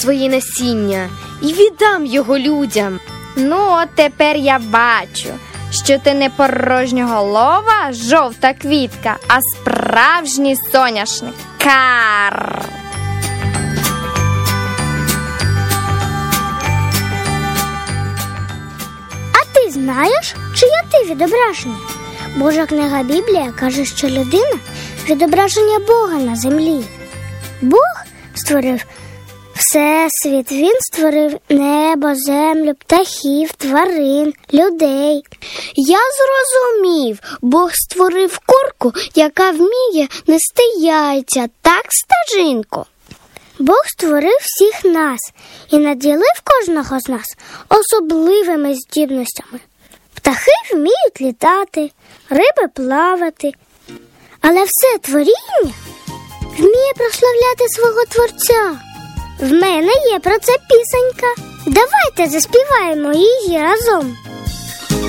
своє насіння і віддам його людям. Ну, от тепер я бачу, що ти не порожньоголова жовта квітка, а справжній соняшник. Кар! А ти знаєш, чия ти відображення? Божа книга Біблія каже, що людина – відображення Бога на землі. Бог створив всесвіт, Він створив небо, землю, птахів, тварин, людей. Я зрозумів, Бог створив курку, яка вміє нести яйця, так, стежинко? Бог створив всіх нас і наділив кожного з нас особливими здібностями. Птахи вміють літати, риби плавати, але все творіння вміє прославляти свого Творця. В мене є про це пісенька. Давайте заспіваємо її разом.